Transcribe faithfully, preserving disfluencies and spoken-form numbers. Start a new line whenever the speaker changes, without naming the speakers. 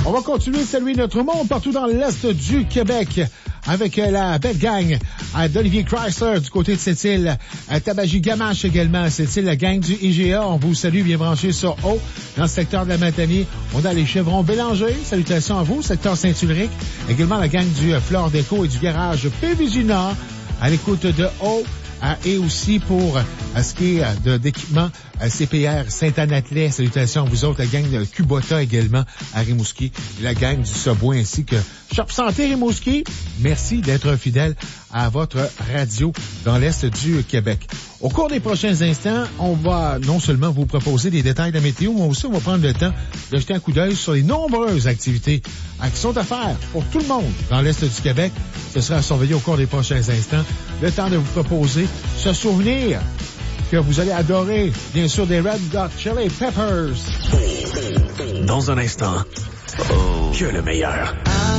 On va continuer de saluer notre monde partout dans l'Est du Québec avec la belle gang d'Olivier Chrysler du côté de Sept-Îles, Tabagie Gamache également à Sept-Îles, la gang du I G A. On vous salue, bien branché sur O dans le secteur de la Matanie. On a les Chevrons Bélanger. Salutations à vous, secteur Saint-Ulric. Également la gang du Flore Déco et du garage P V J Nord à l'écoute de O. Et aussi pour ce qui est de, d'équipement C P R Saint-Anne-Atlet. Salutations à vous autres, la gang de Kubota également à Rimouski, et la gang du Subway ainsi que Shop Santé Rimouski. Merci d'être fidèle à votre radio dans l'Est du Québec. Au cours des prochains instants, on va non seulement vous proposer des détails de la météo, mais aussi on va prendre le temps de jeter un coup d'œil sur les nombreuses activités qui sont à faire pour tout le monde dans l'Est du Québec. Ce sera à surveiller au cours des prochains instants. Le temps de vous proposer ce souvenir que vous allez adorer, bien sûr, des Red Hot Chili Peppers.
Dans un instant, oh, que le meilleur.